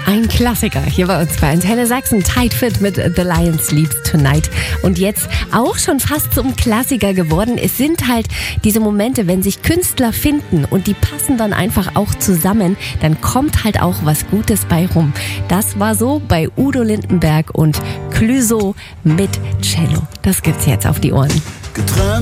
Ein Klassiker hier bei uns bei Antenne Sachsen. Tight Fit mit The Lion Sleeps Tonight. Und jetzt auch schon fast zum Klassiker geworden. Es sind halt diese Momente, wenn sich Künstler finden und die passen dann einfach auch zusammen, dann kommt halt auch was Gutes bei rum. Das war so bei Udo Lindenberg und Clouseau mit Cello. Das gibt's jetzt auf die Ohren. Getrennt